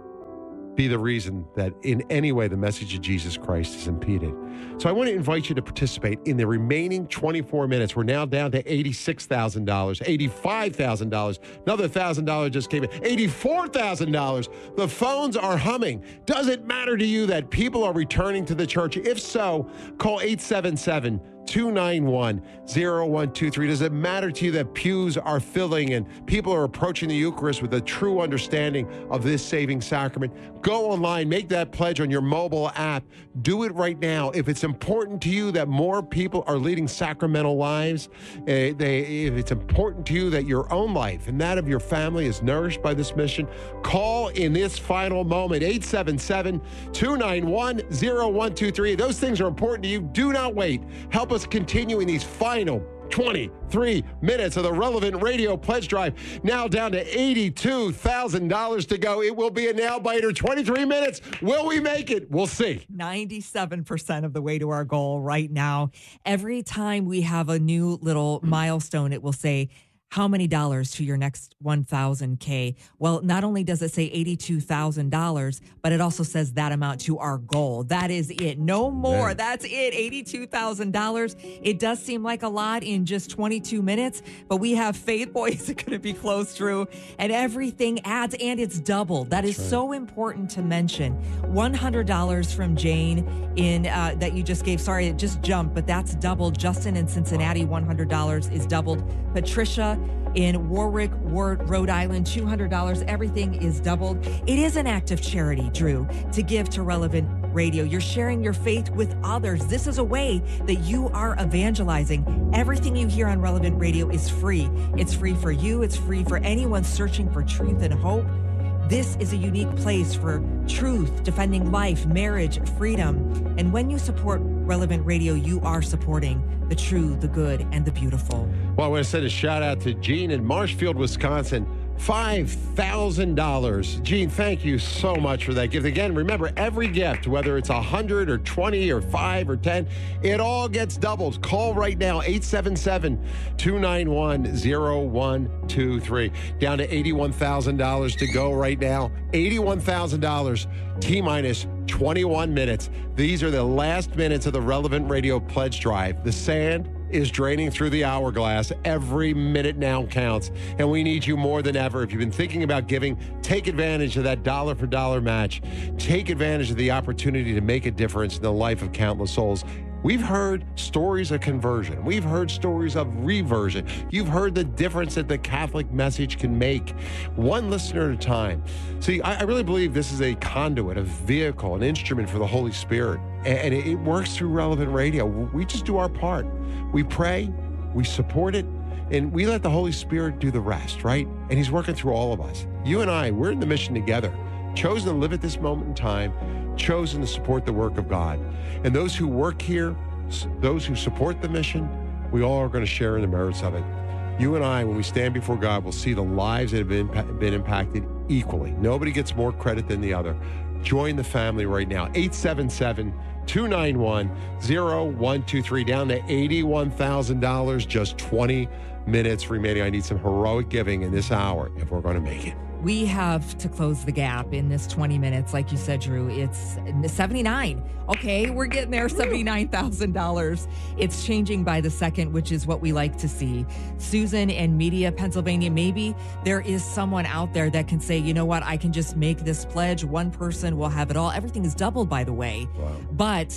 be the reason that in any way the message of Jesus Christ is impeded. So I want to invite you to participate in the remaining twenty-four minutes. We're now down to eighty-six thousand dollars, eighty-five thousand dollars. Another one thousand dollars just came in, eighty-four thousand dollars. The phones are humming. Does it matter to you that people are returning to the church? If so, call eight seven seven, two nine one, zero one two three. Does it matter to you that pews are filling and people are approaching the Eucharist with a true understanding of this saving sacrament? Go online, make that pledge on your mobile app. Do it right now. If it's important to you that more people are leading sacramental lives, uh, they, if it's important to you that your own life and that of your family is nourished by this mission, call in this final moment, eight seven seven, two nine one, zero one two three. Those things are important to you. Do not wait. Help us continue in these final twenty-three minutes of the Relevant Radio Pledge Drive. Now down to eighty-two thousand dollars to go. It will be a nail-biter. twenty-three minutes. Will we make it? We'll see. ninety-seven percent of the way to our goal right now. Every time we have a new little milestone, it will say, how many dollars to your next one thousand K? Well, not only does it say eighty-two thousand dollars, but it also says that amount to our goal. That is it. No more. Man. That's it. eighty-two thousand dollars. It does seem like a lot in just twenty-two minutes, but we have Faith Boys going to be close through, and everything adds, and it's doubled. That is right. So important to mention. one hundred dollars from Jane in uh, that you just gave. Sorry, it just jumped, but that's doubled. Justin in Cincinnati, one hundred dollars is doubled. Patricia in Warwick, Rhode Island, two hundred dollars. Everything is doubled. It is an act of charity, Drew, to give to Relevant Radio. You're sharing your faith with others. This is a way that you are evangelizing. Everything you hear on Relevant Radio is free. It's free for you. It's free for anyone searching for truth and hope. This is a unique place for truth, defending life, marriage, freedom. And when you support Relevant Radio, you are supporting the true, the good, and the beautiful. Well, I want to send a shout out to Gene in Marshfield, Wisconsin. five thousand dollars. Gene, thank you so much for that gift. Again, remember, every gift, whether it's one hundred or twenty or five or ten, it all gets doubled. Call right now, eight seven seven, two nine one, zero one two three. Down to eighty-one thousand dollars to go right now. eighty-one thousand dollars, T-minus twenty-one minutes. These are the last minutes of the Relevant Radio Pledge Drive. The sand is draining through the hourglass. Every minute now counts, and we need you more than ever. If you've been thinking about giving, take advantage of that dollar for dollar match. Take advantage of the opportunity to make a difference in the life of countless souls. We've heard stories of conversion. We've heard stories of reversion. You've heard the difference that the Catholic message can make, one listener at a time. See, I, I really believe this is a conduit, a vehicle, an instrument for the Holy Spirit, and, and it, it works through Relevant Radio. We just do our part. We pray, we support it, and we let the Holy Spirit do the rest, right? And he's working through all of us. You and I, we're in the mission together, chosen to live at this moment in time, chosen to support the work of God. And those who work here, those who support the mission, we all are going to share in the merits of it. You and I, when we stand before God, will see the lives that have been, been impacted equally. Nobody gets more credit than the other. Join the family right now. eight seven seven, two nine one, zero one two three. Down to eighty-one thousand dollars, just twenty minutes remaining. I need some heroic giving in this hour if we're going to make it. We have to close the gap in this twenty minutes. Like you said, Drew, it's seventy-nine. Okay, we're getting there, seventy-nine thousand dollars. It's changing by the second, which is what we like to see. Susan in Media, Pennsylvania, maybe there is someone out there that can say, you know what, I can just make this pledge. One person will have it all. Everything is doubled, by the way. Wow. But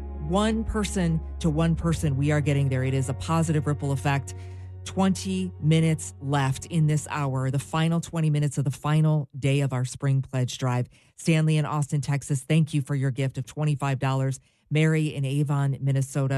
one person to one person, we are getting there. It is a positive ripple effect. twenty minutes left in this hour, the final twenty minutes of the final day of our spring pledge drive. Stanley in Austin, Texas, thank you for your gift of twenty-five dollars. Mary in Avon, Minnesota,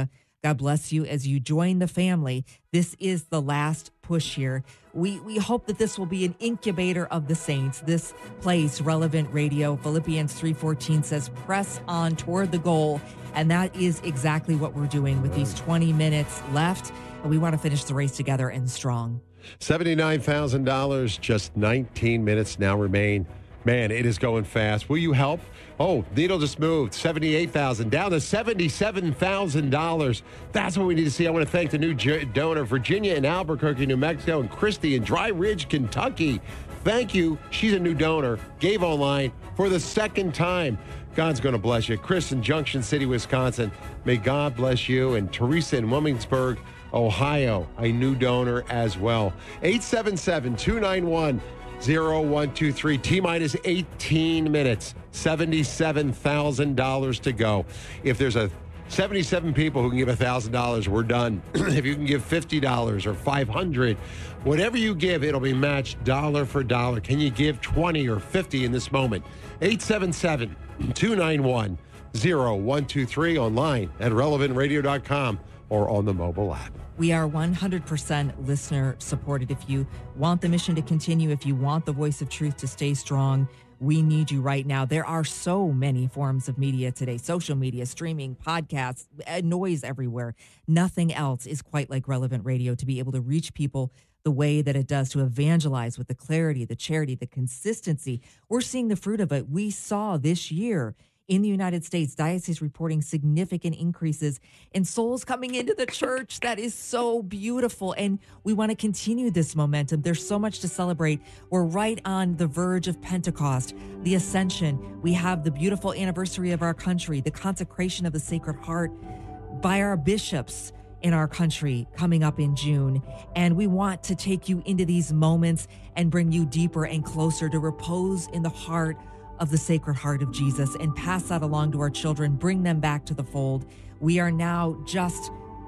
God bless you as you join the family. This is the last push here. We we hope that this will be an incubator of the saints. This place, Relevant Radio, Philippians three fourteen says, press on toward the goal. And that is exactly what we're doing with these twenty minutes left. And we want to finish the race together and strong. seventy-nine thousand dollars, just nineteen minutes now remain. Man, it is going fast. Will you help? Oh, needle just moved. seventy-eight thousand dollars down to seventy-seven thousand dollars. That's what we need to see. I want to thank the new donor, Virginia in Albuquerque, New Mexico, and Christy in Dry Ridge, Kentucky. Thank you. She's a new donor. Gave online for the second time. God's going to bless you. Chris in Junction City, Wisconsin. May God bless you. And Teresa in Williamsburg, Ohio, a new donor as well. eight seven seven, two nine one, zero one two three. T-minus eighteen minutes. seventy-seven thousand dollars to go. If there's a seventy-seven people who can give one thousand dollars, we're done. If you can give fifty dollars or five hundred dollars, whatever you give, it'll be matched dollar for dollar. Can you give twenty or fifty in this moment? eight seven seven, two nine one, zero one two three, online at relevant radio dot com or on the mobile app. We are one hundred percent listener supported. If you want the mission to continue, if you want the voice of truth to stay strong, we need you right now. There are so many forms of media today, social media, streaming, podcasts, noise everywhere. Nothing else is quite like Relevant Radio to be able to reach people the way that it does, to evangelize with the clarity, the charity, the consistency. We're seeing the fruit of it. We saw this year in the United States, diocese reporting significant increases in souls coming into the church. That is so beautiful. And we want to continue this momentum. There's so much to celebrate. We're right on the verge of Pentecost, the Ascension. We have the beautiful anniversary of our country, the consecration of the Sacred Heart by our bishops in our country coming up in June. And we want to take you into these moments and bring you deeper and closer to repose in the heart of the Sacred Heart of Jesus and pass that along to our children, bring them back to the fold. We are now just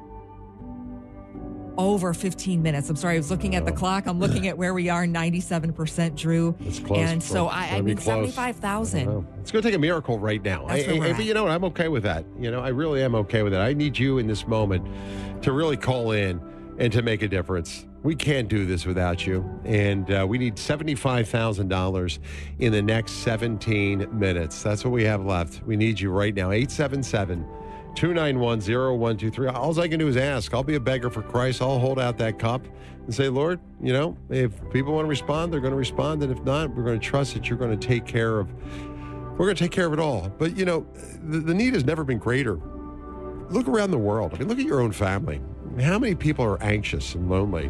over fifteen minutes. I'm sorry, I was looking at the clock. I'm looking at where we are, ninety-seven percent, Drew. It's close. And so I, I mean, close. seventy-five thousand. It's going to take a miracle right now. I, That's where we're I, at. but you know what? I'm okay with that. You know, I really am okay with that. I need you in this moment to really call in and to make a difference. We can't do this without you. And uh, we need seventy-five thousand dollars in the next seventeen minutes. That's what we have left. We need you right now. eight seven seven, two nine one, zero one two three. All I can do is ask. I'll be a beggar for Christ. I'll hold out that cup and say, Lord, you know, if people want to respond, they're going to respond. And if not, we're going to trust that you're going to take care of, we're going to take care of it all. But, you know, the, the need has never been greater. Look around the world. I mean, look at your own family. How many people are anxious and lonely,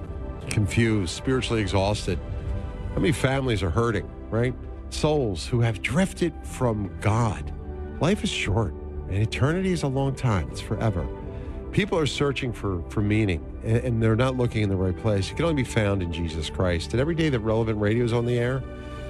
confused, spiritually exhausted? How many families are hurting, right? Souls who have drifted from God. Life is short, and eternity is a long time. It's forever. People are searching for, for meaning, and, and they're not looking in the right place. It can only be found in Jesus Christ. And every day that Relevant Radio is on the air,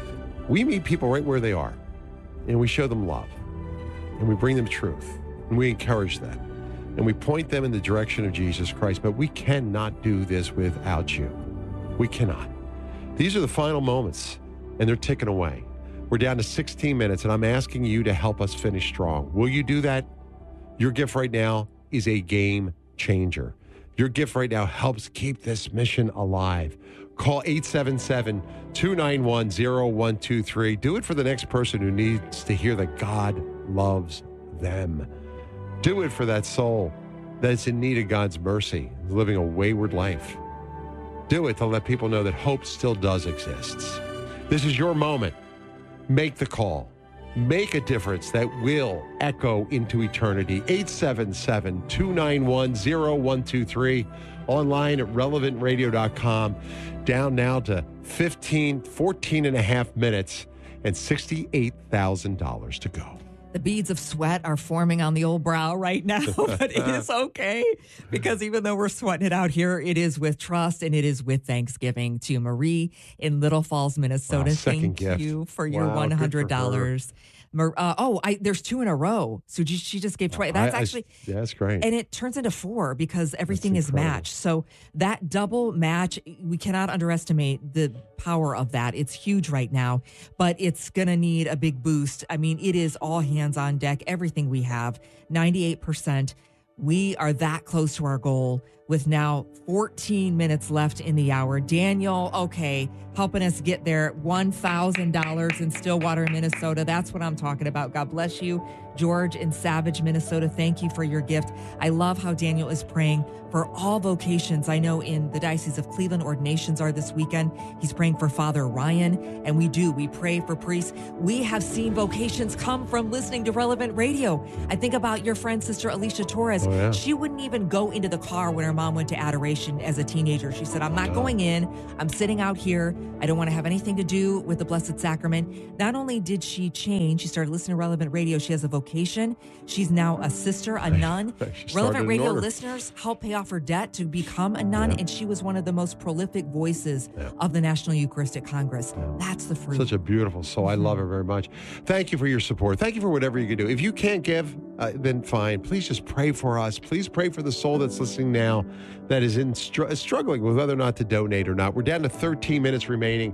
we meet people right where they are, and we show them love, and we bring them truth, and we encourage them. And we point them in the direction of Jesus Christ. But we cannot do this without you. We cannot. These are the final moments, and they're ticking away. We're down to sixteen minutes, and I'm asking you to help us finish strong. Will you do that? Your gift right now is a game changer. Your gift right now helps keep this mission alive. Call eight seven seven, two nine one, zero one two three. Do it for the next person who needs to hear that God loves them. Do it for that soul that's in need of God's mercy, living a wayward life. Do it to let people know that hope still does exist. This is your moment. Make the call. Make a difference that will echo into eternity. eight seven seven, two nine one, zero one two three. Online at relevant radio dot com. Down now to fifteen, fourteen and a half minutes and sixty-eight thousand dollars to go. The beads of sweat are forming on the old brow right now, but it is okay because even though we're sweating it out here, it is with trust and it is with thanksgiving to Marie in Little Falls, Minnesota. Wow, second Thank gift. you for your Wow, one hundred dollars. good Mar- uh, oh, I, there's two in a row. So she, she just gave twice. That's I- I- actually, yeah, that's great. and it turns into four because everything That's is incredible. matched. So that double match, we cannot underestimate the power of that. It's huge right now, but it's going to need a big boost. I mean, it is all hands on deck. Everything we have, ninety-eight percent We are that close to our goal with now fourteen minutes left in the hour. Daniel, okay, helping us get there. one thousand dollars in Stillwater, Minnesota. That's what I'm talking about. God bless you. George in Savage, Minnesota, thank you for your gift. I love how Daniel is praying for all vocations. I know in the Diocese of Cleveland, ordinations are this weekend. He's praying for Father Ryan, and we do. We pray for priests. We have seen vocations come from listening to Relevant Radio. I think about your friend, Sister Alicia Torres. Oh, yeah. She wouldn't even go into the car when her mom went to adoration as a teenager. She said, I'm not going in. I'm sitting out here. I don't want to have anything to do with the Blessed Sacrament. Not only did she change, she started listening to Relevant Radio. She has a vocation. She's now a sister, a nun. Relevant Radio listeners helped pay off her debt to become a nun, yeah. and she was one of the most prolific voices yeah. of the National Eucharistic Congress. Yeah. That's the fruit. Such a beautiful soul. I love her very much. Thank you for your support. Thank you for whatever you can do. If you can't give, uh, then fine. Please just pray for us. Please pray for the soul that's listening now that is in str- struggling with whether or not to donate or not. We're down to thirteen minutes remaining.